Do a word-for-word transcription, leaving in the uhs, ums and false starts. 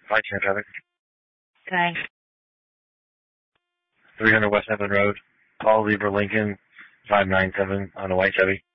Hi, Chair Traffic. Okay. three hundred West Evan Road. Paul Lieber Lincoln, five nine seven on a white Chevy.